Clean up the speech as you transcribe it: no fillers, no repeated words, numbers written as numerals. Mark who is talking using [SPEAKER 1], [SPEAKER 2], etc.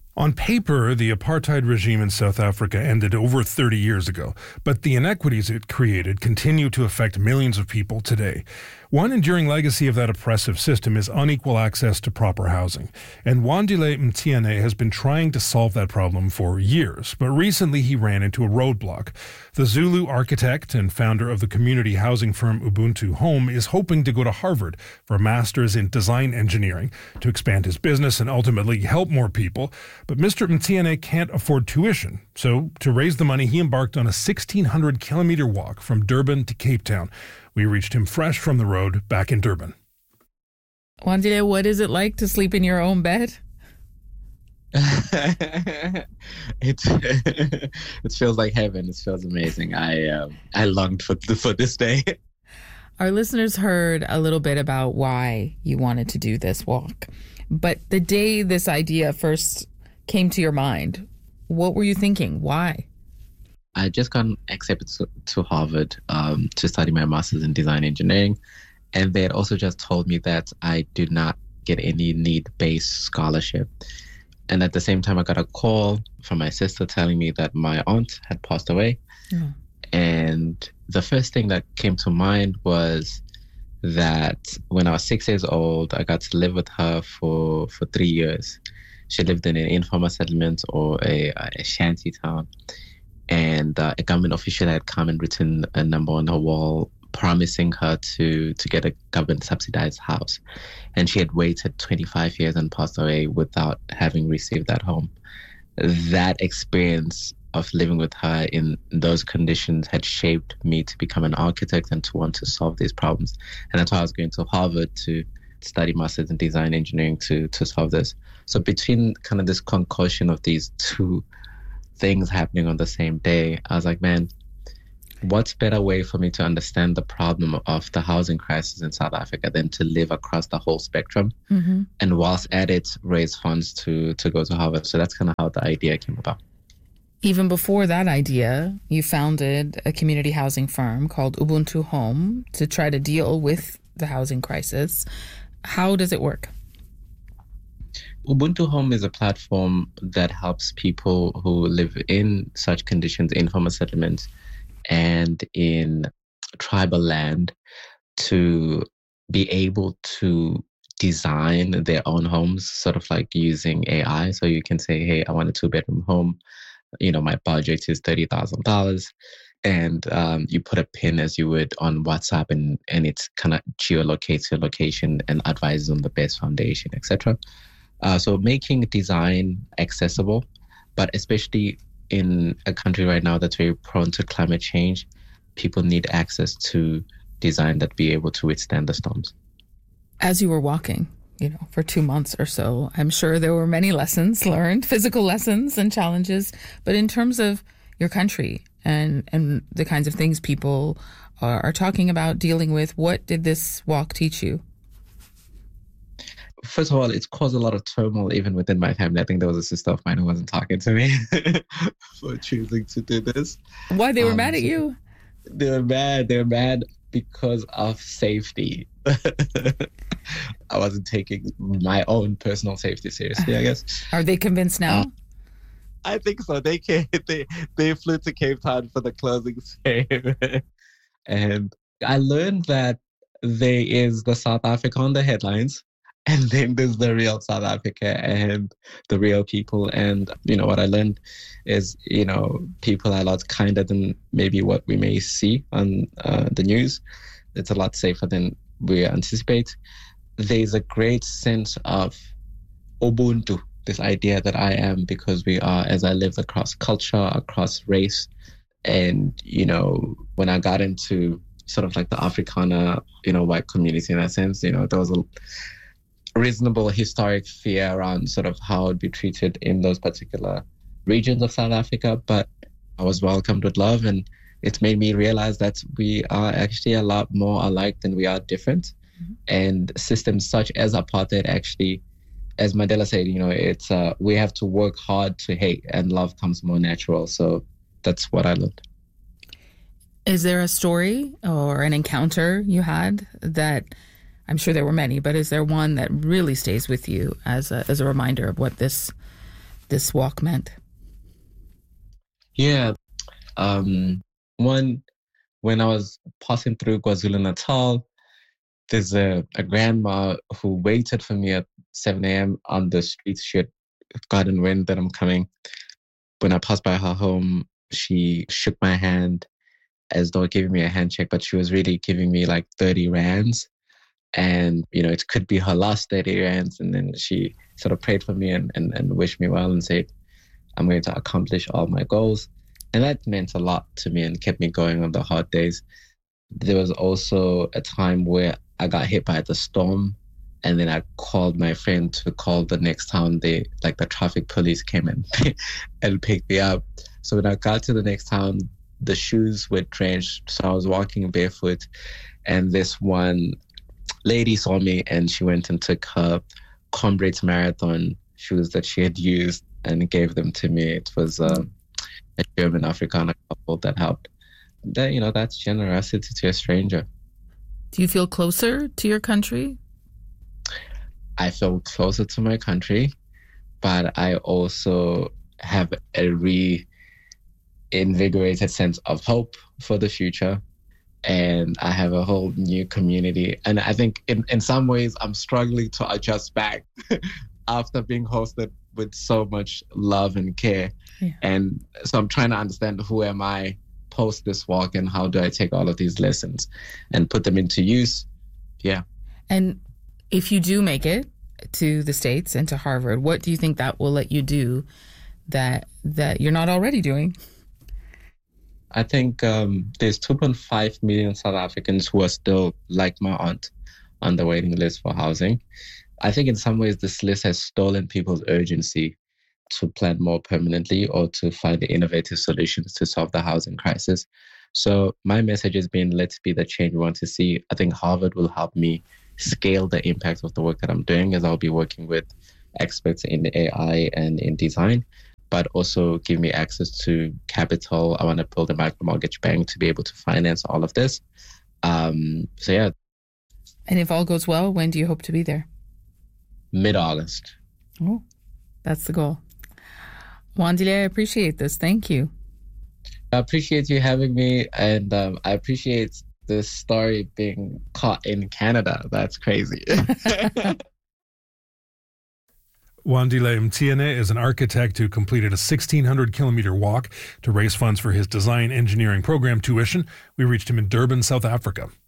[SPEAKER 1] On paper, the apartheid regime in South Africa ended over 30 years ago, but the inequities it created continue to affect millions of people today. One enduring legacy of that oppressive system is unequal access to proper housing, and Wandile Mtiane has been trying to solve that problem for years, but recently he ran into a roadblock. The Zulu architect and founder of the community housing firm Ubuntu Home is hoping to go to Harvard for a master's in design engineering to expand his business and ultimately help more people. But Mr. Mtiane can't afford tuition, so to raise the money, he embarked on a 1,600-kilometer walk from Durban to Cape Town. We reached him fresh from the road back in Durban.
[SPEAKER 2] Wandile, what is it like to sleep in your own bed?
[SPEAKER 3] It feels like heaven. It feels amazing. I longed for this day.
[SPEAKER 2] Our listeners heard a little bit about why you wanted to do this walk. But the day this idea first came to your mind, what were you thinking? Why?
[SPEAKER 3] I just got accepted to Harvard to study my master's in design engineering. And they had also just told me that I did not get any need-based scholarship. And at the same time, I got a call from my sister telling me that my aunt had passed away. Mm. And the first thing that came to mind was that when I was 6 years old, I got to live with her for 3 years. She lived in an informal settlement or a shanty town. And a government official had come and written a number on her wall promising her to get a government-subsidized house. And she had waited 25 years and passed away without having received that home. That experience of living with her in those conditions had shaped me to become an architect and to want to solve these problems. And that's why I was going to Harvard to study masters in design engineering to solve this. So between kind of this concoction of these two things happening on the same day, I was like, man, what's better way for me to understand the problem of the housing crisis in South Africa than to live across the whole spectrum, and whilst at it, raise funds to go to Harvard. So that's kind of how the idea came about.
[SPEAKER 2] Even before that idea, you founded a community housing firm called Ubuntu Home to try to deal with the housing crisis. How does it work?
[SPEAKER 3] Ubuntu Home is a platform that helps people who live in such conditions, informal settlements, and in tribal land to be able to design their own homes, sort of like using AI. So you can say, hey, I want a 2-bedroom home. You know, my budget is $30,000. And you put a pin as you would on WhatsApp and it kind of geolocates your location and advises on the best foundation, etc. So making design accessible, but especially in a country right now that's very prone to climate change, people need access to design that be able to withstand the storms.
[SPEAKER 2] As you were walking, for 2 months or so, I'm sure there were many lessons learned, physical lessons and challenges. But in terms of your country and the kinds of things people are talking about, dealing with, what did this walk teach you?
[SPEAKER 3] First of all, it's caused a lot of turmoil even within my family. I think there was a sister of mine who wasn't talking to me for choosing to do this.
[SPEAKER 2] Why? They were mad at you?
[SPEAKER 3] They were mad. They were mad because of safety. I wasn't taking my own personal safety seriously, I guess.
[SPEAKER 2] Are they convinced now?
[SPEAKER 3] I think so. They flew to Cape Town for the closing sale. And I learned that there is the South Africa on the headlines, and then there's the real South Africa and the real people. And, what I learned is, people are a lot kinder than maybe what we may see on the news. It's a lot safer than we anticipate. There's a great sense of Ubuntu, this idea that I am because we are, as I lived across culture, across race. And, when I got into sort of like the Afrikaner, white community in that sense, there was a reasonable historic fear around sort of how it would be treated in those particular regions of South Africa. But I was welcomed with love, and it's made me realize that we are actually a lot more alike than we are different. Mm-hmm. And systems such as apartheid actually, as Mandela said, it's we have to work hard to hate, and love comes more natural. So that's what I learned.
[SPEAKER 2] Is there a story or an encounter you had that, I'm sure there were many, but is there one that really stays with you as a reminder of what this this walk meant?
[SPEAKER 3] Yeah. One, when I was passing through KwaZulu-Natal, there's a grandma who waited for me at 7 a.m. on the street. She had gotten wind that I'm coming. When I passed by her home, she shook my hand as though giving me a handshake, but she was really giving me like 30 rands. And, it could be her last 30 rands. And then she sort of prayed for me and wished me well and said, I'm going to accomplish all my goals. And that meant a lot to me and kept me going on the hard days. There was also a time where I got hit by the storm, and then I called my friend to call the next town. The traffic police came and picked me up. So when I got to the next town, the shoes were drenched. So I was walking barefoot, and this one lady saw me and she went and took her Comrades Marathon shoes that she had used and gave them to me. It was a German Afrikaner couple that helped. That's generosity to a stranger.
[SPEAKER 2] Do you feel closer to your country?
[SPEAKER 3] I feel closer to my country, but I also have a reinvigorated sense of hope for the future. And I have a whole new community. And I think in some ways I'm struggling to adjust back after being hosted with so much love and care. Yeah. And so I'm trying to understand, who am I post this walk, and how do I take all of these lessons and put them into use? Yeah.
[SPEAKER 2] And if you do make it to the States and to Harvard, what do you think that will let you do that you're not already doing?
[SPEAKER 3] I think there's 2.5 million South Africans who are still, like my aunt, on the waiting list for housing. I think in some ways this list has stolen people's urgency to plan more permanently or to find innovative solutions to solve the housing crisis. So my message has been, let's be the change we want to see. I think Harvard will help me scale the impact of the work that I'm doing, as I'll be working with experts in AI and in design, but also give me access to capital. I want to build a micro-mortgage bank to be able to finance all of this. So yeah.
[SPEAKER 2] And if all goes well, when do you hope to be there?
[SPEAKER 3] Mid-August.
[SPEAKER 2] Oh, that's the goal. Wandile, I appreciate this. Thank you.
[SPEAKER 3] I appreciate you having me, and I appreciate this story being caught in Canada. That's crazy.
[SPEAKER 1] Wandile Mtiene is an architect who completed a 1,600-kilometer walk to raise funds for his design engineering program tuition. We reached him in Durban, South Africa.